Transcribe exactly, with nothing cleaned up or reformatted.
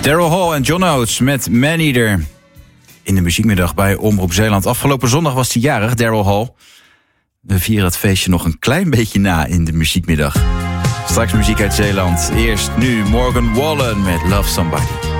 Daryl Hall en John Oates met Maneater. In de muziekmiddag bij Omroep Zeeland. Afgelopen zondag was hij jarig, Daryl Hall. We vieren het feestje nog een klein beetje na in de muziekmiddag. Straks muziek uit Zeeland. Eerst nu Morgan Wallen met Love Somebody.